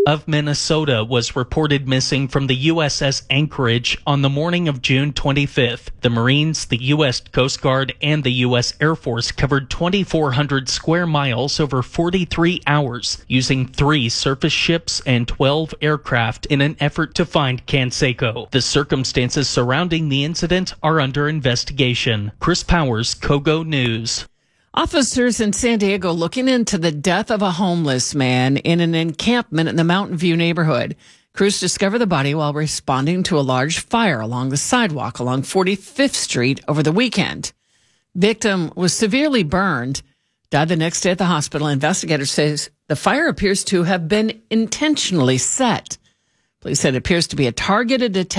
of Minnesota was reported missing from the USS Anchorage on the morning of June 25th. The Marines, the U.S. Coast Guard, and the U.S. Air Force covered 2,400 square miles over 43 hours using 3 surface ships and 12 aircraft in an effort to find Canseco. The circumstances surrounding the incident are under investigation. Chris Powers, Kogo News. Officers in San Diego looking into the death of a homeless man in an encampment in the Mountain View neighborhood. Crews discovered the body while responding to a large fire along the sidewalk along 45th Street over the weekend. Victim was severely burned, died the next day at the hospital. Investigators say the fire appears to have been intentionally set. Police said it appears to be a targeted attack